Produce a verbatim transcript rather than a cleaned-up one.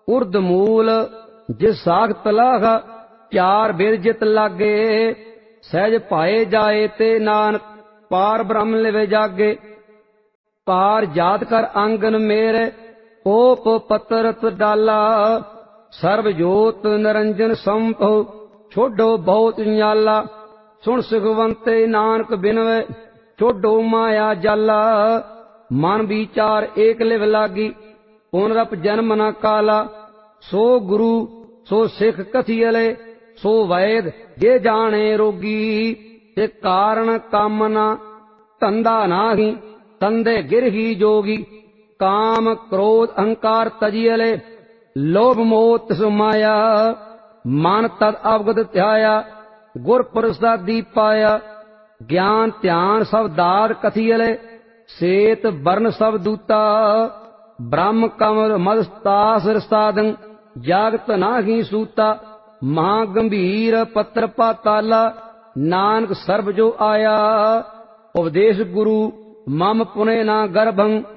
उर्द मूल जिस साखत लाख चार बेद जित लागे सहज पाए जाए ते नानक पार ब्रह्म लिवे जागे पार जात कर आंगन मेरे ओप पतरत डाला सर्व जोत निरंजन संभो छोडो बहुत न्याला सुन सुखवंते नानक बिनवे छोडो माया जाला मन विचार एक लिव लागी पुनरप जन्म न काला सो गुरु सो सिख कथियले सो वैद जे जाने रोगी ते कारण कामना धंधा नाही तंदे गिरही जोगी काम क्रोध अहंकार तजियले लोभ मोह तिस माया मन तद अवगत ध्याया गुर प्रसादी पाया ज्ञान ध्यान सब दाद कथियले सेत वर्ण सब दूता ब्रह्म कमल मदस्तास रसादं जागत नाही सूता महागंभीर पत्र पाताला नानक सर्ब जो आया उपदेश गुरु मम पुने ना गर्भं